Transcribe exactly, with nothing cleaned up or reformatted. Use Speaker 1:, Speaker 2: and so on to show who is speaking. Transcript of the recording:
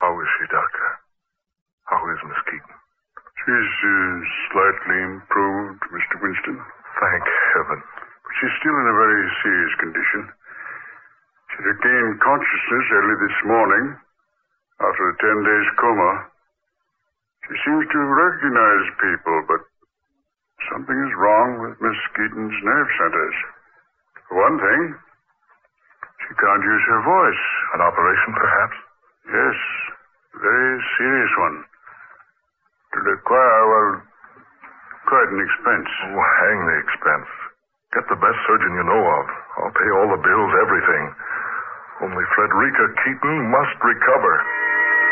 Speaker 1: How is she, Doctor? How is Miss Keaton?
Speaker 2: She's uh, slightly improved, Mister Winston.
Speaker 1: Thank heaven.
Speaker 2: But she's still in a very serious condition. She regained consciousness early this morning after a ten days coma. She seems to recognize people, but something is wrong with Miss Keaton's nerve centers. For one thing, she can't use her voice.
Speaker 1: An operation, perhaps?
Speaker 2: Yes, a very serious one. To require, well, quite an expense.
Speaker 1: Oh, hang the expense. Get the best surgeon you know of. I'll pay all the bills, everything. Only Frederica Keaton must recover.